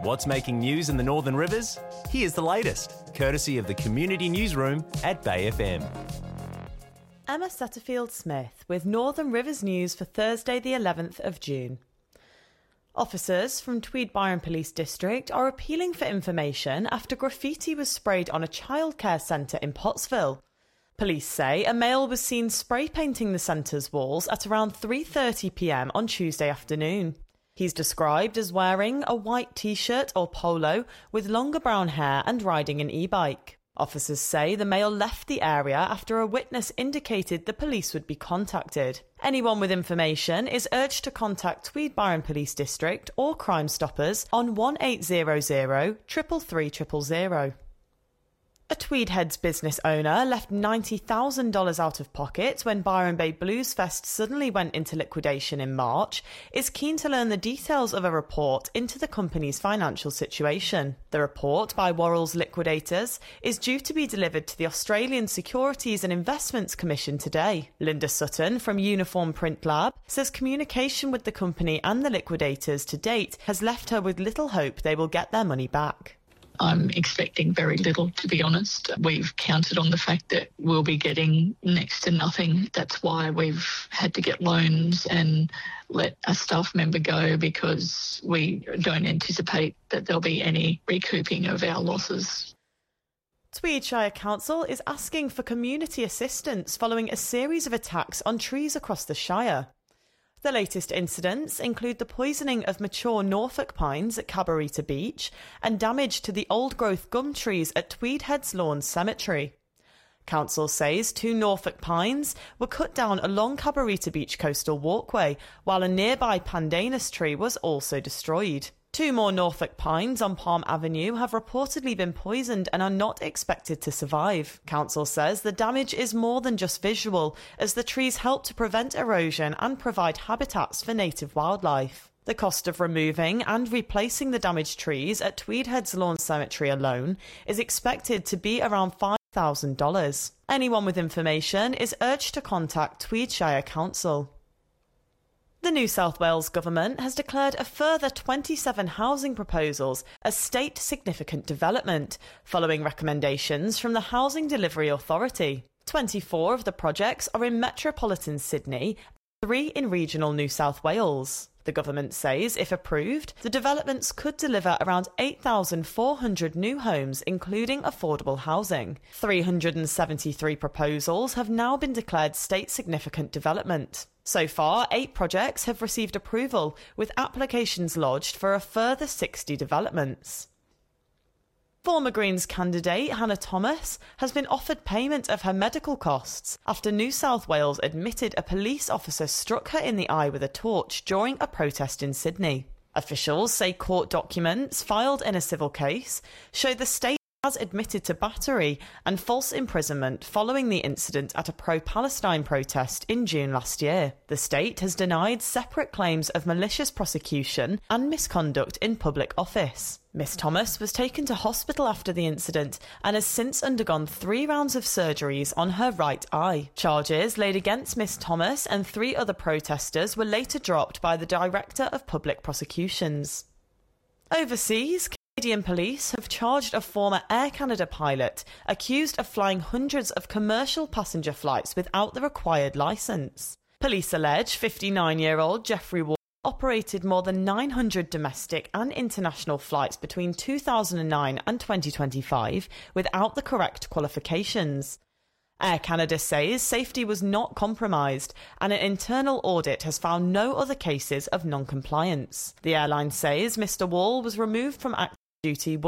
What's making news in the Northern Rivers? Here's the latest, courtesy of the Community Newsroom at Bay FM. Emma Setterfield-Smith with Northern Rivers News for Thursday the 11th of June. Officers from Tweed Byron Police District are appealing for information after graffiti was sprayed on a childcare centre in Pottsville. Police say a male was seen spray painting the centre's walls at around 3:30 p.m. on Tuesday afternoon. He's described as wearing a white t-shirt or polo with longer brown hair and riding an e-bike. Officers say the male left the area after a witness indicated the police would be contacted. Anyone with information is urged to contact Tweed Byron Police District or Crime Stoppers on 1800 333 000. A Tweed Heads business owner left $90,000 out of pocket when Byron Bay Blues Fest suddenly went into liquidation in March, is keen to learn the details of a report into the company's financial situation. The report by Worrell's liquidators is due to be delivered to the Australian Securities and Investments Commission today. Linda Sutton from Uniform Print Lab says communication with the company and the liquidators to date has left her with little hope they will get their money back. I'm expecting very little, to be honest. We've counted on the fact that we'll be getting next to nothing. That's why we've had to get loans and let a staff member go, because we don't anticipate that there'll be any recouping of our losses. Tweed Shire Council is asking for community assistance following a series of attacks on trees across the Shire. The latest incidents include the poisoning of mature Norfolk pines at Cabarita Beach and damage to the old-growth gum trees at Tweed Heads Lawns Cemetery. Council says 2 Norfolk pines were cut down along Cabarita Beach coastal walkway, while a nearby pandanus tree was also destroyed. 2 more Norfolk pines on Palm Avenue have reportedly been poisoned and are not expected to survive. Council says the damage is more than just visual, as the trees help to prevent erosion and provide habitats for native wildlife. The cost of removing and replacing the damaged trees at Tweed Heads Lawn Cemetery alone is expected to be around $5,000. Anyone with information is urged to contact Tweed Shire Council. The New South Wales Government has declared a further 27 housing proposals as state significant development, following recommendations from the Housing Delivery Authority. 24 of the projects are in metropolitan Sydney, 3 in regional New South Wales. The government says, if approved, the developments could deliver around 8,400 new homes, including affordable housing. 373 proposals have now been declared state significant development. So far, 8 projects have received approval, with applications lodged for a further 60 developments. Former Greens candidate Hannah Thomas has been offered payment of her medical costs after New South Wales admitted a police officer struck her in the eye with a torch during a protest in Sydney. Officials say court documents filed in a civil case show the state has admitted to battery and false imprisonment following the incident at a pro-Palestine protest in June last year. The state has denied separate claims of malicious prosecution and misconduct in public office. Miss Thomas was taken to hospital after the incident and has since undergone 3 rounds of surgeries on her right eye. Charges laid against Miss Thomas and 3 other protesters were later dropped by the Director of Public Prosecutions. Overseas, Canadian police have charged a former Air Canada pilot accused of flying hundreds of commercial passenger flights without the required licence. Police allege 59-year-old Jeffrey Ward operated more than 900 domestic and international flights between 2009 and 2025 without the correct qualifications. Air Canada says safety was not compromised and an internal audit has found no other cases of non-compliance. The airline says Mr. Wall was removed from active duty